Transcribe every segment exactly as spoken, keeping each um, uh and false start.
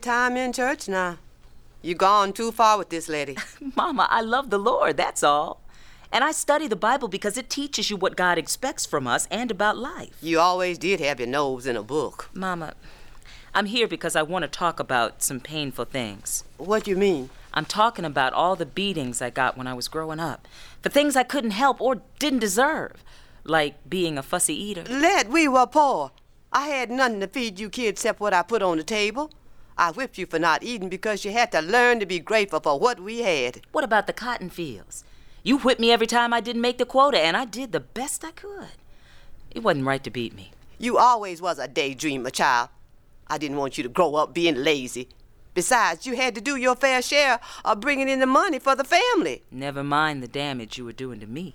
Time in church now. You gone too far with this lady. Mama, I love the Lord, that's all. And I study the Bible because it teaches you what God expects from us and about life. You always did have your nose in a book. Mama, I'm here because I want to talk about some painful things. What you mean? I'm talking about all the beatings I got when I was growing up. For things I couldn't help or didn't deserve. Like being a fussy eater. Let, we were poor. I had nothing to feed you kids except what I put on the table. I whipped you for not eating because you had to learn to be grateful for what we had. What about the cotton fields? You whipped me every time I didn't make the quota, and I did the best I could. It wasn't right to beat me. You always was a daydreamer, child. I didn't want you to grow up being lazy. Besides, you had to do your fair share of bringing in the money for the family. Never mind the damage you were doing to me.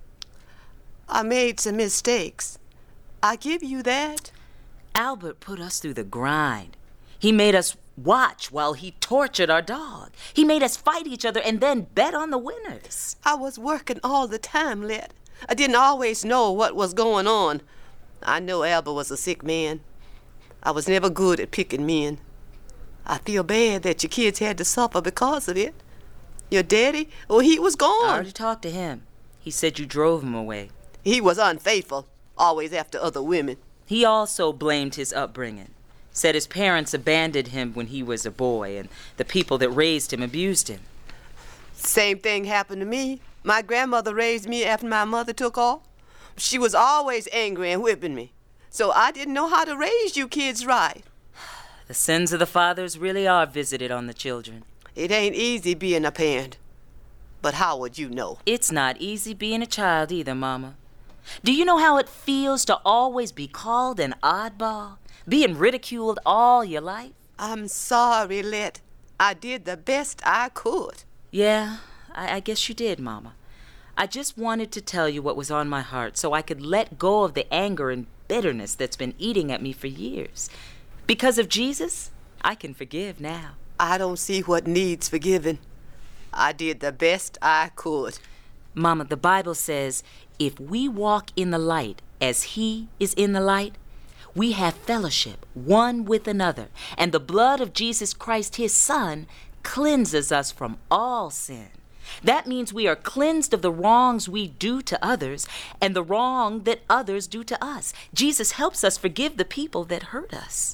I made some mistakes. I give you that. Albert put us through the grind. He made us watch while he tortured our dog. He made us fight each other and then bet on the winners. I was working all the time, Let. I didn't always know what was going on. I know Albert was a sick man. I was never good at picking men. I feel bad that your kids had to suffer because of it. Your daddy, well, he was gone. I already talked to him. He said you drove him away. He was unfaithful, always after other women. He also blamed his upbringing. Said his parents abandoned him when he was a boy, and the people that raised him abused him. Same thing happened to me. My grandmother raised me after my mother took off. She was always angry and whipping me. So I didn't know how to raise you kids right. The sins of the fathers really are visited on the children. It ain't easy being a parent. But how would you know? It's not easy being a child either, Mama. Do you know how it feels to always be called an oddball? Being ridiculed all your life? I'm sorry, Let. I did the best I could. Yeah, I, I guess you did, Mama. I just wanted to tell you what was on my heart so I could let go of the anger and bitterness that's been eating at me for years. Because of Jesus, I can forgive now. I don't see what needs forgiving. I did the best I could. Mama, the Bible says, if we walk in the light as He is in the light, we have fellowship one with another, and the blood of Jesus Christ, His Son, cleanses us from all sin. That means we are cleansed of the wrongs we do to others and the wrong that others do to us. Jesus helps us forgive the people that hurt us.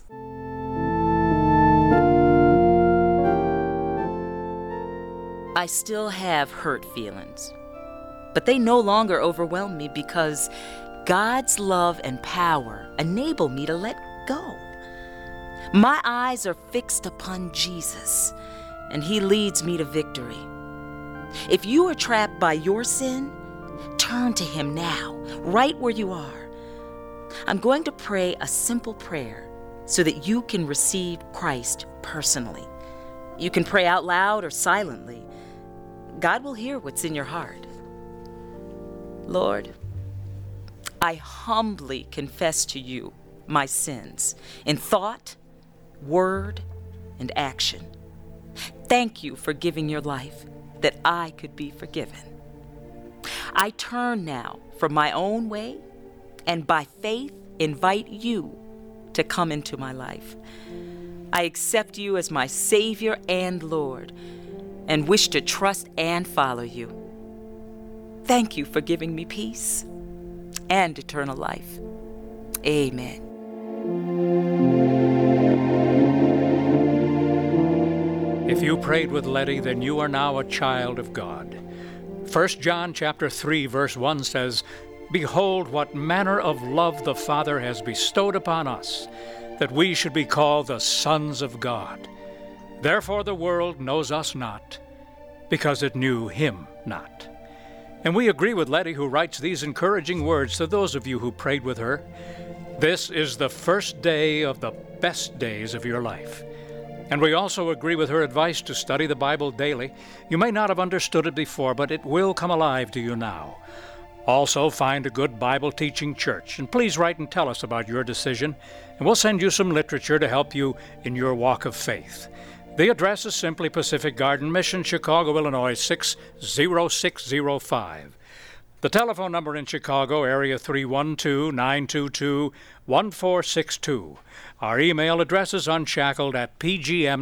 I still have hurt feelings, but they no longer overwhelm me because God's love and power enable me to let go. My eyes are fixed upon Jesus, and He leads me to victory. If you are trapped by your sin, turn to Him now, right where you are. I'm going to pray a simple prayer so that you can receive Christ personally. You can pray out loud or silently. God will hear what's in your heart. Lord, I humbly confess to you my sins in thought, word, and action. Thank you for giving your life that I could be forgiven. I turn now from my own way and by faith invite you to come into my life. I accept you as my Savior and Lord and wish to trust and follow you. Thank you for giving me peace and eternal life. Amen. If you prayed with Letty, then you are now a child of God. First John chapter three, verse one says, "Behold, what manner of love the Father has bestowed upon us, that we should be called the sons of God. Therefore the world knows us not, because it knew Him not." And we agree with Letty, who writes these encouraging words to those of you who prayed with her. This is the first day of the best days of your life. And we also agree with her advice to study the Bible daily. You may not have understood it before, but it will come alive to you now. Also, find a good Bible-teaching church, and please write and tell us about your decision, and we'll send you some literature to help you in your walk of faith. The address is simply Pacific Garden Mission, Chicago, Illinois, six zero six zero five. The telephone number in Chicago, area three one two, nine two two, one four six two. Our email address is unshackled at p g m